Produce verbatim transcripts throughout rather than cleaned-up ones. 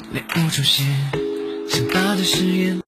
猎物出现，想把这誓言。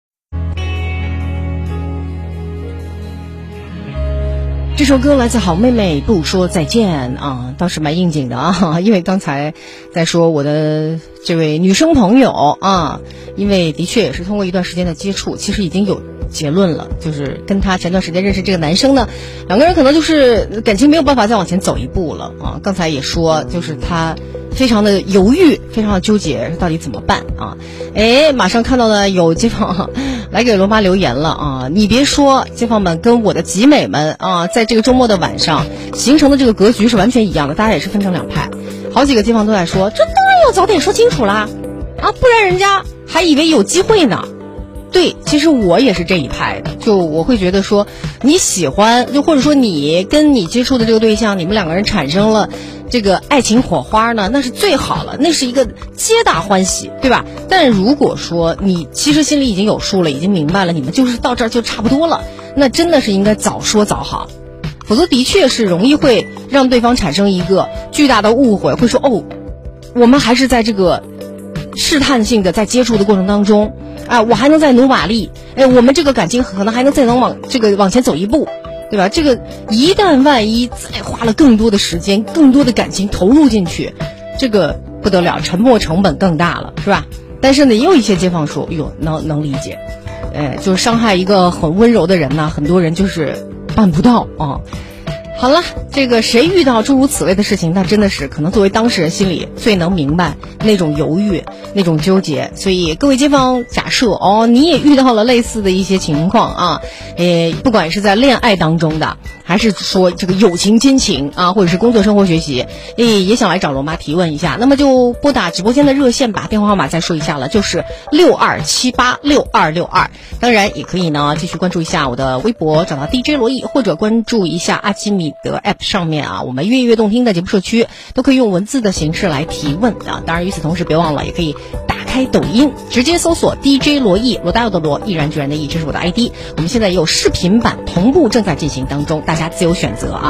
这首歌来自好妹妹不说再见啊，倒是蛮应景的啊，因为刚才在说我的这位女生朋友啊，因为的确也是通过一段时间的接触，其实已经有结论了，就是跟他前段时间认识这个男生呢，两个人可能就是感情没有办法再往前走一步了啊。刚才也说，就是他非常的犹豫，非常的纠结，到底怎么办啊？哎，马上看到呢有街坊来给罗妈留言了啊！你别说，街坊们跟我的集美们啊，在这个周末的晚上形成的这个格局是完全一样的，大家也是分成两派。好几个街坊都在说，这当然要早点说清楚啦，啊，不然人家还以为有机会呢。对，其实我也是这一派的，就我会觉得说，你喜欢，就或者说你跟你接触的这个对象，你们两个人产生了这个爱情火花呢，那是最好了，那是一个皆大欢喜，对吧？但如果说你其实心里已经有数了，已经明白了，你们就是到这儿就差不多了，那真的是应该早说早好，否则的确是容易会让对方产生一个巨大的误会，会说哦，我们还是在这个试探性的在接触的过程当中啊，我还能再努把力，哎，我们这个感情可能还能再能往这个往前走一步，对吧？这个一旦万一再花了更多的时间、更多的感情投入进去，这个不得了，沉没成本更大了，是吧？但是呢，也有一些街坊说，哟，能能理解，哎，就是伤害一个很温柔的人呢，很多人就是办不到啊。好了，这个谁遇到诸如此类的事情，那真的是可能作为当事人心里最能明白那种犹豫、那种纠结。所以各位街坊，假设哦，你也遇到了类似的一些情况啊，呃，不管是在恋爱当中的，还是说这个友情、亲情啊，或者是工作、生活、学习，诶，也想来找罗妈提问一下，那么就拨打直播间的热线吧，电话号码再说一下了，就是六二七八六二六二。当然也可以呢，继续关注一下我的微博，找到 D J 罗毅，或者关注一下阿基米的 App 上面啊，我们悦悦动听的节目社区都可以用文字的形式来提问啊。当然与此同时，别忘了也可以打开抖音，直接搜索 D J 罗毅，罗大佑的罗，毅然决然的毅，这是我的 I D。我们现在也有视频版同步正在进行当中，大家自由选择啊。